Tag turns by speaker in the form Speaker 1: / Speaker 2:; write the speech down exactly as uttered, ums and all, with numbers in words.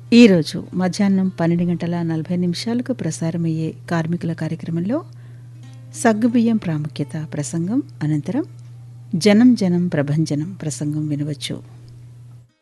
Speaker 1: ఈరోజు మధ్యాహ్నం పన్నెండు గంటల నలభై నిమిషాలకు ప్రసారమయ్యే కార్మికుల కార్యక్రమంలో సగ్గుబియ్యం ప్రాముఖ్యత ప్రసంగం అనంతరం జనం జనం ప్రభంజనం ప్రసంగం వినవచ్చు.